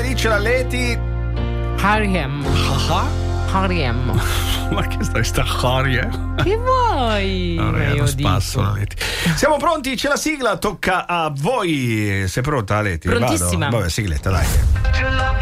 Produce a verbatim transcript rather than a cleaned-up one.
dice la Leti? Hariem. Hariem. Ma che stai sta Hariem? Che vuoi? No, Ma è io uno spasso, dico. la Leti. Siamo pronti? C'è la sigla, tocca a voi. Sei pronta, Leti? Prontissima. Vado. Vabbè, sigletta, dai.